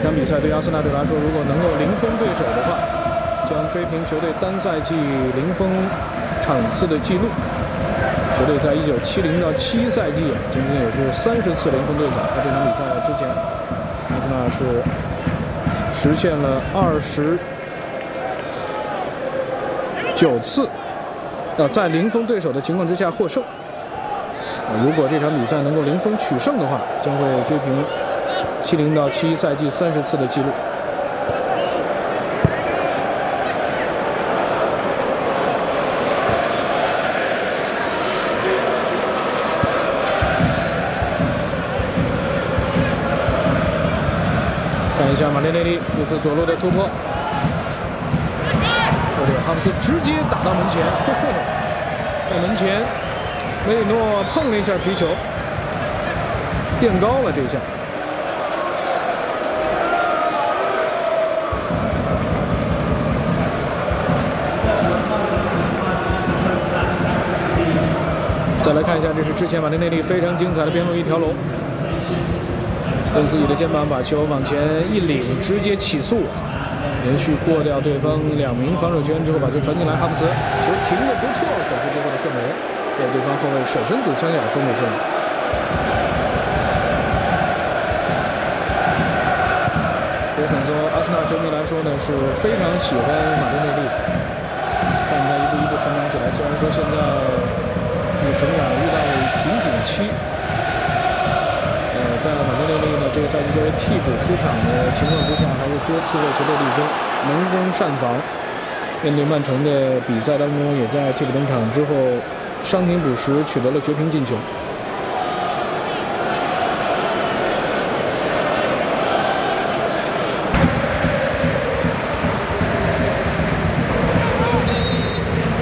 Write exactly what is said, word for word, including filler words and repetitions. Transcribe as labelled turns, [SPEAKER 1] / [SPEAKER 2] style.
[SPEAKER 1] 场比赛对阿森纳队来说，如果能够零封对手的话，将追平球队单赛季零封场次的记录。球队在一九七零到七一赛季啊，曾经也是三十次零封对手。在这场比赛之前，阿森纳是实现了二十九次呃在零封对手的情况之下获胜。如果这场比赛能够零封取胜的话，将会追平七零到七一赛季三十次的记录。看一下马丁内利这次左路的突破，这里哈弗斯直接打到门前，呵呵在门前。梅里诺碰了一下皮球，垫高了这一下。再来看一下，这是之前马丁内利非常精彩的边路一条龙，用自己的肩膀把球往前一领，直接起速，连续过掉对方两名防守球员之后，把球传进来。哈弗茨球停得不错，可是最后的射门被对方后卫手伸堵枪眼封了出来。我想说，阿森纳球迷来说呢，是非常喜欢马丁内利，看他一步一步成长起来。虽然说现在这个成长遇到了瓶颈期，呃，但马丁内利呢，这个赛季作为替补出场的情况之下，还是多次为球队立功，能攻善防。面对曼城的比赛当中，也在替补登场之后伤停补时取得了绝平进球。